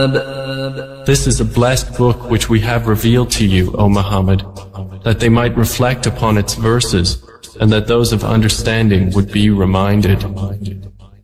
This is a blessed book which we have revealed to you, O Muhammad, that they might reflect upon its verses, and that those of understanding would be reminded.